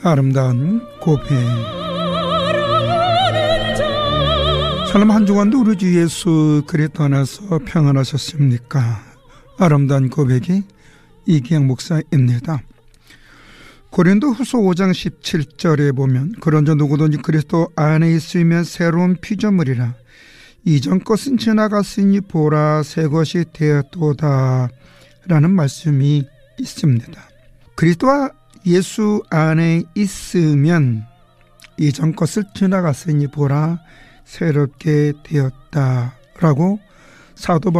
아름다운 고백. 샬롬, 한 주간도 우리 주 예수 그리스도 안에서 평안하셨습니까? 아름다운 고백이 이기영 목사입니다. 고린도후서 5장 17절에 보면 그런저 누구든지 그리스도 안에 있으면 새로운 피조물이라 이전 것은 지나갔으니 보라 새 것이 되었도다 라는 말씀이 있습니다. 그리스도와 예수 안에 있으면 이전 것을 지나갔으니 보라 새롭게 되었다라고 사도